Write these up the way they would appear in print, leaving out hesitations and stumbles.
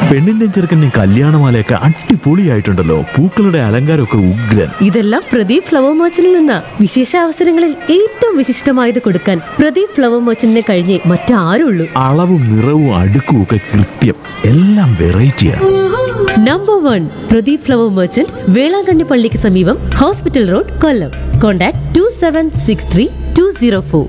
പെണ്ണിന്റെയും ചെറുക്കന്റെയും കല്യാണമാലയൊക്കെ അടിപൊളിയായിട്ടുണ്ടല്ലോ. പൂക്കളുടെ അലങ്കാരമൊക്കെ ഉഗ്രൻ. ഇതെല്ലാം പ്രദീപ് ഫ്ലവർ മർച്ചന്റിൽ നിന്ന്. വിശേഷ അവസരങ്ങളിൽ ഏറ്റവും വിശിഷ്ടമായത് കൊടുക്കാൻ പ്രദീപ് ഫ്ലവർ മർച്ചന്റിനെ കഴിഞ്ഞേ മറ്റാരുള്ളൂ. അളവും നിറവും അടുക്കും ഒക്കെ കൃത്യം. എല്ലാം വെറൈറ്റിയാണ്. Number 1 Pradeep flower merchant, Velankanni പള്ളിക്ക് സമീപം, hospital road, Kollam. Contact 2763 204.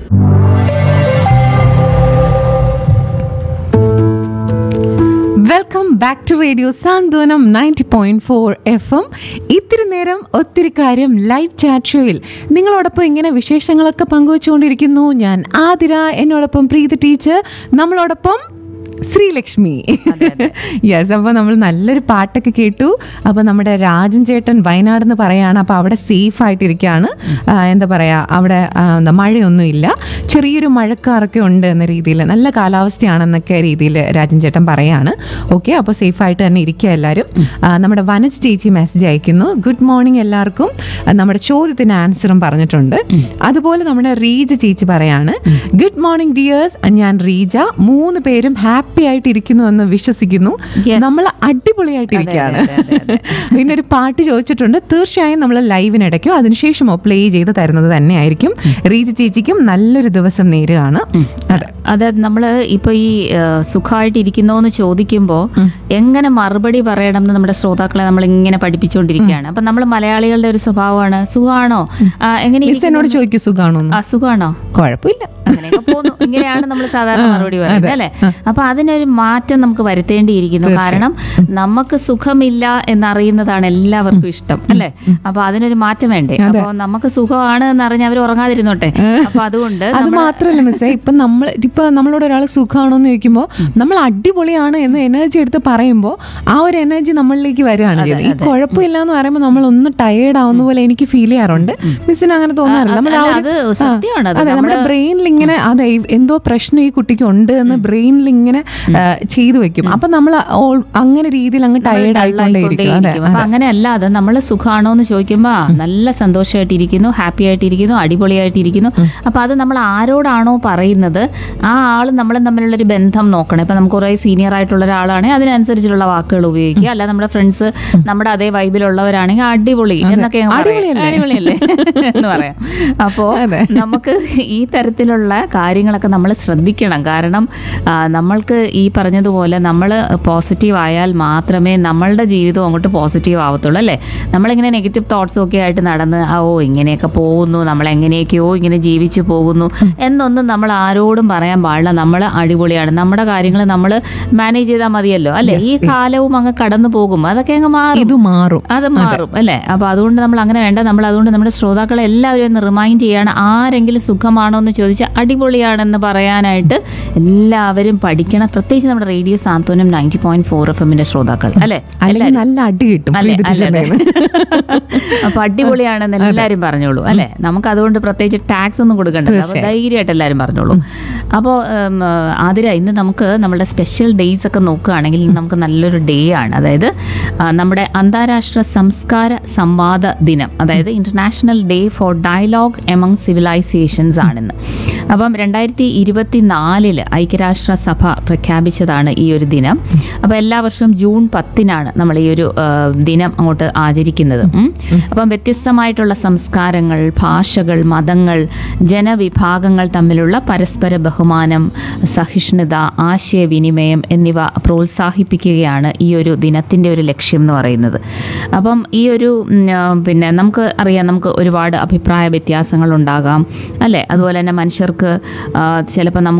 Welcome back to radio Santhwanam 90.4 FM. ഇത്തിരി നേരം ഒത്തിരി കാര്യം ലൈവ് ചാറ്റ് ഷോയിൽ നിങ്ങളോടൊപ്പം ഇങ്ങനെ വിശേഷങ്ങളൊക്കെ പങ്കുവച്ചുകൊണ്ടിരിക്കുന്നു. ഞാൻ ആതിര, എന്നോടൊപ്പം പ്രീതി ടീച്ചർ, നമ്മളോടൊപ്പം ശ്രീലക്ഷ്മി. യെസ്, അപ്പോൾ നമ്മൾ നല്ലൊരു പാട്ടൊക്കെ കേട്ടു. അപ്പോൾ നമ്മുടെ രാജൻ ചേട്ടൻ വയനാട് എന്ന് പറയാണ്. അപ്പോൾ അവിടെ സേഫ് ആയിട്ടിരിക്കുകയാണ്. എന്താ പറയുക, അവിടെ മഴയൊന്നുമില്ല, ചെറിയൊരു മഴക്കാറൊക്കെ ഉണ്ട് എന്ന രീതിയിൽ, നല്ല കാലാവസ്ഥയാണെന്നൊക്കെ രീതിയിൽ രാജൻ ചേട്ടൻ പറയാണ്. ഓക്കെ, അപ്പോൾ സേഫായിട്ട് തന്നെ ഇരിക്കുക എല്ലാവരും. നമ്മുടെ വനജ് ചേച്ചി മെസ്സേജ് അയക്കുന്നു, ഗുഡ് മോർണിംഗ് എല്ലാവർക്കും. നമ്മുടെ ചോദ്യത്തിന് ആൻസറും പറഞ്ഞിട്ടുണ്ട്. അതുപോലെ നമ്മുടെ റീജ ചേച്ചി പറയാണ്, ഗുഡ് മോർണിംഗ് ഡിയേഴ്സ്, ഞാൻ റീജ. 3 പേരും ഹാപ്പി ആയിട്ടിരിക്കുന്നു എന്ന് വിശ്വസിക്കുന്നു. നമ്മൾ അടിപൊളിയായിട്ടിരിക്കുകയാണ്. പിന്നെ ഒരു പാട്ട് ചോദിച്ചിട്ടുണ്ട്. തീർച്ചയായും നമ്മൾ ലൈവിനിടയ്ക്കോ അതിനുശേഷമോ പ്ലേ ചെയ്ത് തരുന്നത് തന്നെയായിരിക്കും. റീജ ചേച്ചിക്കും നല്ലൊരു ദിവസം നേരുകയാണ്. അതെ, നമ്മൾ ഇപ്പൊ ഈ സുഖമായിട്ടിരിക്കുന്നോ എന്ന് ചോദിക്കുമ്പോൾ എങ്ങനെ മറുപടി പറയണം എന്ന് നമ്മുടെ ശ്രോതാക്കളെ നമ്മൾ ഇങ്ങനെ പഠിപ്പിച്ചുകൊണ്ടിരിക്കുകയാണ്. അപ്പൊ നമ്മൾ മലയാളികളുടെ ഒരു സ്വഭാവമാണ്, സുഖാണോ, എങ്ങനെ എന്നോട് ചോദിക്കൂ, സുഖാണോ, അസുഖാണോ, കുഴപ്പമില്ല, അങ്ങനെയൊക്കെ പോകുന്നു. ഇങ്ങനെയാണ് നമ്മൾ സാധാരണ മറുപടി പറയുന്നത് അല്ലെ. അപ്പൊ അതിനൊരു മാറ്റം നമുക്ക് വരുത്തേണ്ടിയിരിക്കുന്നു. കാരണം നമുക്ക് സുഖമില്ല എന്നറിയുന്നതാണ് എല്ലാവർക്കും ഇഷ്ടം അല്ലെ. അപ്പൊ അതിനൊരു മാറ്റം വേണ്ടേ. അപ്പൊ നമുക്ക് സുഖമാണ് എന്നറിഞ്ഞ് അവർ ഉറങ്ങാതിരുന്നോട്ടെ. അപ്പൊ അതുകൊണ്ട് അത് മാത്രല്ല മിസ്സേ, ഇപ്പൊ നമ്മളോട് ഒരാൾ സുഖമാണോ എന്ന് ചോദിക്കുമ്പോൾ നമ്മൾ അടിപൊളിയാണ് എന്ന് എനർജി എടുത്ത് പറയുമ്പോൾ ആ ഒരു എനർജി നമ്മളിലേക്ക് വരികയാണ് ചെയ്യുന്നത്. ഈ കുഴപ്പമില്ല എന്ന് പറയുമ്പോൾ നമ്മൾ ഒന്ന് ടയേർഡ് ആവുന്ന പോലെ എനിക്ക് ഫീൽ ചെയ്യാറുണ്ട്. മിസ്സിന് അങ്ങനെ തോന്നാറില്ല. നമ്മുടെ ബ്രെയിനിൽ ഇങ്ങനെ അതെ എന്തോ പ്രശ്നം ഈ കുട്ടിക്ക് ഉണ്ട് എന്ന് ബ്രെയിനിൽ ഇങ്ങനെ ചെയ്തു വെക്കും. അപ്പൊ നമ്മൾ അങ്ങനെ രീതിയിൽ അങ്ങ് ടയേർഡ് ആയിക്കൊണ്ടേയിരിക്കും. അപ്പൊ അങ്ങനെ അല്ലാതെ നമ്മൾ സുഖാണോ എന്ന് ചോദിക്കുമ്പോ നല്ല സന്തോഷമായിട്ടിരിക്കുന്നു, ഹാപ്പി ആയിട്ടിരിക്കുന്നു, അടിപൊളിയായിട്ടിരിക്കുന്നു. അപ്പൊ അത് നമ്മൾ ആരോടാണോ പറയുന്നത് ആ ആള് നമ്മളും തമ്മിലുള്ളൊരു ബന്ധം നോക്കണം. ഇപ്പൊ നമുക്ക് കുറെ സീനിയർ ആയിട്ടുള്ള ഒരാളാണെങ്കിൽ അതിനനുസരിച്ചുള്ള വാക്കുകൾ ഉപയോഗിക്കുക. അല്ല നമ്മുടെ ഫ്രണ്ട്സ് നമ്മുടെ അതേ വൈബിലുള്ളവരാണെങ്കിൽ അടിപൊളി എന്നൊക്കെ അടിപൊളിയല്ലേ എന്ന് പറയാം. അപ്പോ നമുക്ക് ഈ തരത്തിലുള്ള കാര്യങ്ങളൊക്കെ നമ്മൾ ശ്രദ്ധിക്കണം. കാരണം നമ്മൾക്ക് ഈ പറഞ്ഞതുപോലെ നമ്മൾ പോസിറ്റീവ് ആയാൽ മാത്രമേ നമ്മളുടെ ജീവിതം അങ്ങോട്ട് പോസിറ്റീവ് ആവത്തുള്ളൂ അല്ലേ. നമ്മളിങ്ങനെ നെഗറ്റീവ് തോട്ട്സും ഒക്കെ ആയിട്ട് നടന്ന് ഇങ്ങനെയൊക്കെ പോകുന്നു, നമ്മളെങ്ങനെയൊക്കെയോ ഇങ്ങനെ ജീവിച്ചു പോകുന്നു എന്നൊന്നും നമ്മൾ ആരോടും പറയാൻ പാടില്ല. നമ്മൾ അടിപൊളിയാണ്, നമ്മുടെ കാര്യങ്ങൾ നമ്മൾ മാനേജ് ചെയ്താൽ മതിയല്ലോ അല്ലെ. ഈ കാലവും അങ്ങ് കടന്നു പോകും, അതൊക്കെ അങ്ങ് മാറും, അത് മാറും അല്ലെ. അപ്പൊ അതുകൊണ്ട് നമ്മൾ അങ്ങനെ വേണ്ട. നമ്മൾ അതുകൊണ്ട് നമ്മുടെ ശ്രോതാക്കളെ എല്ലാവരും ഒന്ന് റിമൈൻഡ് ചെയ്യാണ്, ആരെങ്കിലും സുഖമാണോ എന്ന് ചോദിച്ചാൽ അടിപൊളിയാണെന്ന് പറയാനായിട്ട് എല്ലാവരും പഠിക്കണം. പ്രത്യേകിച്ച് നമ്മുടെ റേഡിയോ സാന്ത്വനം 90.4 FM ശ്രോതാക്കൾ അല്ലെ. നല്ല അടി കിട്ടും. അപ്പൊ അടിപൊളിയാണെന്ന് എല്ലാരും പറഞ്ഞോളൂ അല്ലെ. നമുക്ക് അതുകൊണ്ട് പ്രത്യേകിച്ച് ടാക്സ് ഒന്നും കൊടുക്കണ്ടല്ലോ. അപ്പൊ ധൈര്യമായിട്ട് എല്ലാരും പറഞ്ഞോളൂ. അപ്പോൾ ആതിര, ഇന്ന് നമുക്ക് നമ്മുടെ സ്പെഷ്യൽ ഡേയ്സ് ഒക്കെ നോക്കുകയാണെങ്കിൽ നമുക്ക് നല്ലൊരു ഡേ ആണ്. അതായത് നമ്മുടെ അന്താരാഷ്ട്ര സംസ്കാര സംവാദ ദിനം, അതായത് international day four dialogue among civilisations ആണെന്ന്. അപ്പം 2024 ഐക്യരാഷ്ട്ര സഭ പ്രഖ്യാപിച്ചതാണ് ഈ ഒരു ദിനം. അപ്പോൾ എല്ലാ വർഷവും ജൂൺ 10 നമ്മൾ ഈ ഒരു ദിനം അങ്ങോട്ട് ആചരിക്കുന്നത്. അപ്പം വ്യത്യസ്തമായിട്ടുള്ള സംസ്കാരങ്ങൾ, ഭാഷകൾ, മതങ്ങൾ, ജനവിഭാഗങ്ങൾ തമ്മിലുള്ള പരസ്പര ബഹുമാനം, സഹിഷ്ണുത, ആശയവിനിമയം എന്നിവ പ്രോത്സാഹിപ്പിക്കുകയാണ് ഈ ഒരു ദിനത്തിൻ്റെ ഒരു ലക്ഷ്യം എന്ന് പറയുന്നത്. അപ്പം ഈ ഒരു പിന്നെ നമുക്ക് അറിയാം, നമുക്ക് ഒരുപാട് അഭിപ്രായ വ്യത്യാസങ്ങൾ ഉണ്ടാകാം അല്ലേ. അതുപോലെ തന്നെ മനുഷ്യർക്ക് ചിലപ്പോൾ നമുക്ക്